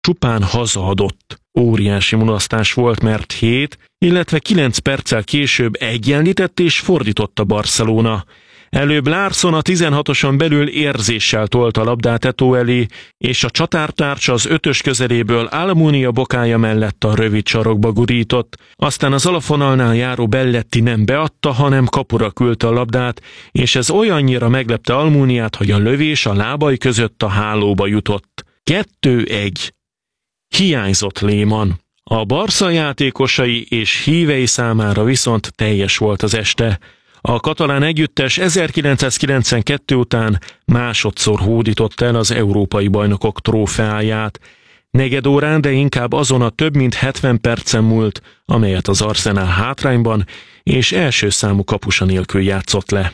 csupán hazaadott. Óriási mulasztás volt, mert 7, illetve 9 perccel később egyenlített és fordított a Barcelona. Előbb Larsson a 16-oson belül érzéssel tolta a labdát Eto'o elé, és a csatártársa az 5-ös közeléből Almunia bokája mellett a rövid sarokba gurított. Aztán az alapvonalnál járó Belletti nem beadta, hanem kapura küldte a labdát, és ez olyannyira meglepte Almuniát, hogy a lövés a lábai között a hálóba jutott. 2-1. Hiányzott Lehmann. A Barca játékosai és hívei számára viszont teljes volt az este. A katalán együttes 1992 után másodszor hódított el az Európai Bajnokok trófeáját. Negyedórán, de inkább azon a több mint 70 percen múlt, amelyet az Arsenal hátrányban és első számú kapusa nélkül játszott le.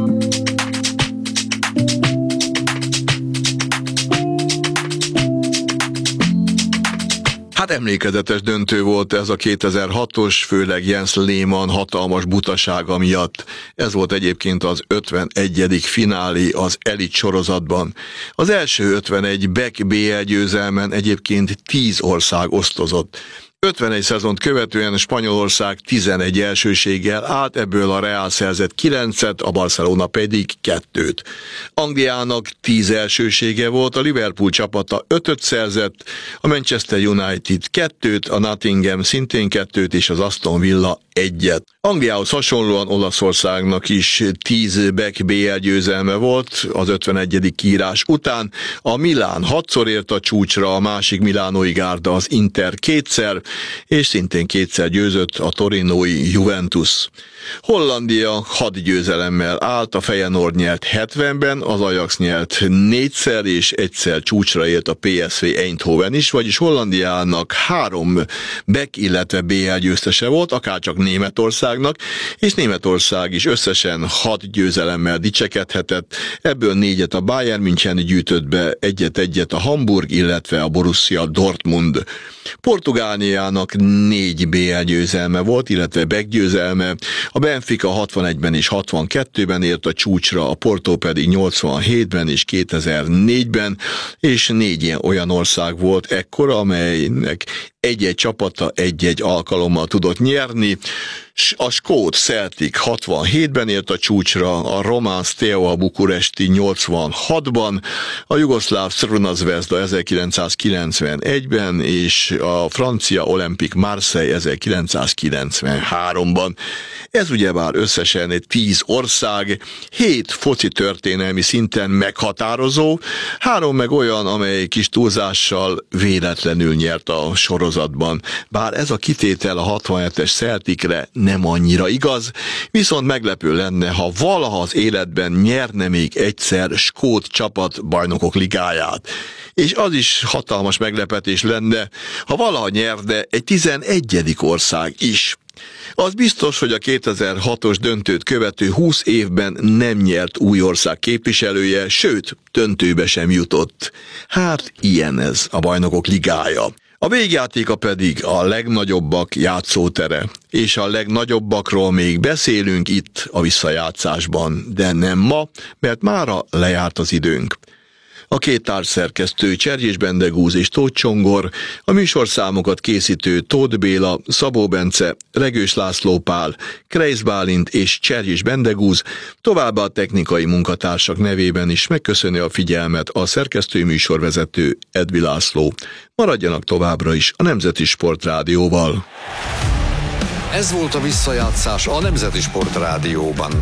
Hát emlékezetes döntő volt ez a 2006-os, főleg Jens Lehmann hatalmas butasága miatt. Ez volt egyébként az 51. finálé az elit sorozatban. Az első 51 Beck BL győzelmen egyébként 10 ország osztozott. 51 szezont követően Spanyolország 11 elsőséggel állt, ebből a Real szerzett 9-et, a Barcelona pedig 2-t. Angliának 10 elsősége volt, a Liverpool csapata 5-öt szerzett, a Manchester United 2-t, a Nottingham szintén 2-t, és az Aston Villa 1-et. Angliához hasonlóan Olaszországnak is 10 Beck BL győzelme volt az 51. kiírás után. A Milán 6-szor ért a csúcsra, a másik milánói gárda az Inter 2-szer, és szintén 2-szer győzött a torinói Juventus. Hollandia 6 győzelemmel állt, a Feyenoord nyert 70-ben, az Ajax nyert 4-szer, és 1-szer csúcsra ért a PSV Eindhoven is, vagyis Hollandiának 3 Beck, illetve BL győztese volt, akárcsak Németországnak, és Németország is összesen 6 győzelemmel dicsekedhetett, ebből 4-et a Bayern München gyűjtött be, 1-1 a Hamburg, illetve a Borussia Dortmund. Portugáliának 4 BL győzelme volt, illetve Beck győzelme, a Benfica 61-ben és 62-ben ért a csúcsra, a Porto pedig 87-ben és 2004-ben, és 4 olyan ország volt ekkora, amelynek egy-egy csapata egy-egy alkalommal tudott nyerni. A skót Celtic 67-ben ért a csúcsra, a román Steaua Bukuresti 86-ban, a jugoszláv Crvena Zvezda 1991-ben, és a francia Olympique Marseille 1993-ban. Ez ugyebár összesen 10 ország, 7 foci történelmi szinten meghatározó, 3 meg olyan, amely kis túlzással véletlenül nyert a sorozatban. Bár ez a kitétel a 67-es Celticre nem annyira igaz, viszont meglepő lenne, ha valaha az életben nyerne még egyszer skót csapat bajnokok ligáját. És az is hatalmas meglepetés lenne, ha valaha nyerne egy 11. ország is. Az biztos, hogy a 2006-os döntőt követő 20 évben nem nyert új ország képviselője, sőt, döntőbe sem jutott. Hát ilyen ez a bajnokok ligája. A végjátéka pedig a legnagyobbak játszótere, és a legnagyobbakról még beszélünk itt a visszajátszásban, de nem ma, mert mára lejárt az időnk. A két társszerkesztő Cserjés Bendegúz és Tóth Csongor, a műsorszámokat készítő Tóth Béla, Szabó Bence, Regős László Pál, Kreisz Bálint és Cserjés Bendegúz, továbbá a technikai munkatársak nevében is megköszöni a figyelmet a szerkesztői műsorvezető Edvi László. Maradjanak továbbra is a Nemzeti Sport Rádióval. Ez volt a visszajátszás a Nemzeti Sport Rádióban.